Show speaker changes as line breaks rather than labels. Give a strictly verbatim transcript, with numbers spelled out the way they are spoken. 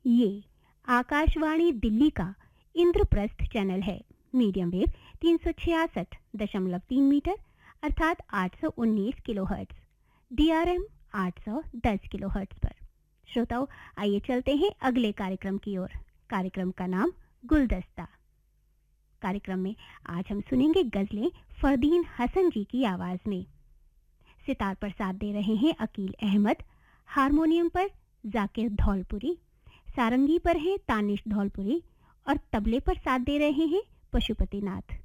ये आकाशवाणी दिल्ली का इंद्रप्रस्थ चैनल है। मीडियम वेव तीन सौ छियासठ दशमलव तीन मीटर अर्थात आठ सौ उन्नीस किलोहर्ट्ज, डीआरएम आठ सौ दस किलोहर्ट्ज पर। श्रोताओं, आइए चलते हैं अगले कार्यक्रम की ओर। कार्यक्रम का नाम गुलदस्ता। कार्यक्रम में आज हम सुनेंगे गजलें फरदीन हसन जी की आवाज में। सितार पर साथ दे रहे हैं अकील अहमद, हारमोनियम पर जाकिर धौलपुरी, सारंगी पर है तानिश धौलपुरी और तबले पर साथ दे रहे हैं पशुपति नाथ।